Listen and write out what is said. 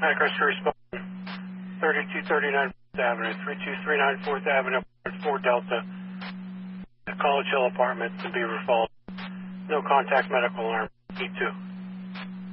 Request to respond. 3239 4th Avenue, 3239 4th Avenue, 4 Delta, the College Hill Apartments in Beaver Falls. No contact medical alarm, E2.